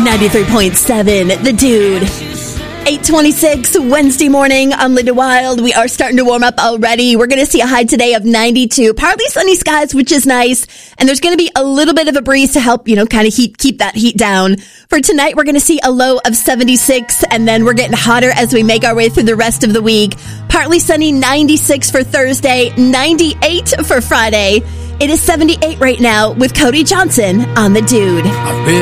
93.7, The Dude. 8:26 Wednesday morning. I'm Linda Wild. We are starting to warm up already. We're going to see a high today of 92. Partly sunny skies, which is nice. And there's going to be a little bit of a breeze to help, kind of keep that heat down. For tonight, we're going to see a low of 76. And then we're getting hotter as we make our way through the rest of the week. Partly sunny, 96 for Thursday, 98 for Friday. It is 78 right now with Cody Johnson on The Dude.